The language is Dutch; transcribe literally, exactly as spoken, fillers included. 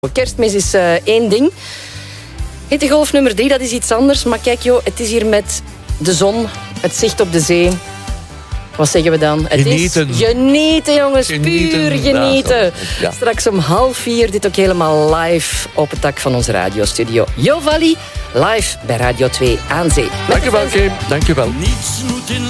Kerstmis is uh, één ding. Hittegolf nummer drie, dat is iets anders. Maar kijk joh, het is hier met de zon, het zicht op de zee. Wat zeggen we dan? Het genieten. is genieten, jongens. Genieten. Puur genieten. Ja, ja. Straks om half vier, dit ook helemaal live op het dak van onze radiostudio. Jo Valley, live bij Radio twee aan Zee. Dank je wel, Kim. Dank je wel. Niets moet in